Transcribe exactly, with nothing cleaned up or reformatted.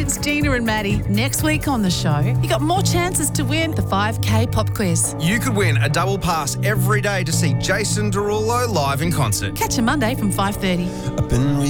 It's Gina and Maddie. Next week on the show, you got more chances to win the five K pop quiz. You could win a double pass every day to see Jason Derulo live in concert. Catch you Monday from five thirty. I've been